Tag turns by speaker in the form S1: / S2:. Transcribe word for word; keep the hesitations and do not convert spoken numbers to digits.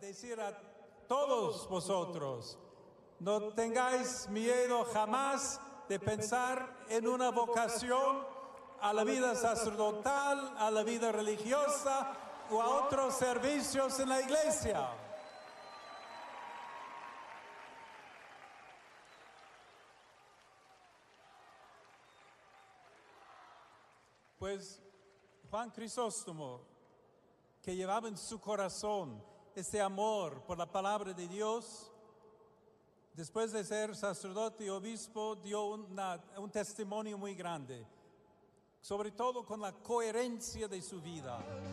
S1: decir a todos vosotros, no tengáis miedo jamás de pensar en una vocación a la vida sacerdotal, a la vida religiosa o a otros servicios en la iglesia. Pues Juan Crisóstomo, que llevaba en su corazón este amor por la palabra de Dios, después de ser sacerdote y obispo, dio una, un testimonio muy grande, sobre todo con la coherencia de su vida.